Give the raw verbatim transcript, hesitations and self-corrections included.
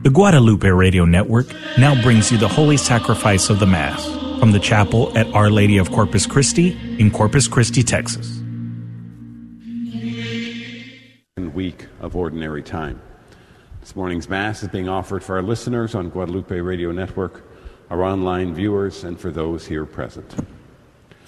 The Guadalupe Radio Network now brings you the Holy Sacrifice of the Mass from the chapel at Our Lady of Corpus Christi in Corpus Christi, Texas. Week of Ordinary Time. This morning's Mass is being offered for our listeners on Guadalupe Radio Network, our online viewers, and for those here present.